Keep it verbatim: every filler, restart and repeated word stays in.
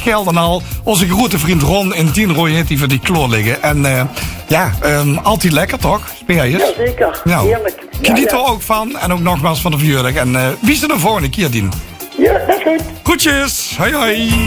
Gelden al. Onze grote vriend Ron in Tienrooy heeft die voor die kloor liggen. En uh, ja, um, altijd lekker toch? Speerjes? Ja, zeker. Nou, heerlijk. Geniet ja, er ja. ook van. En ook nogmaals van de verjaardag. En uh, wie is er de volgende keer, Dien? Ja, dat is goed. Groetjes. Hoi hoi.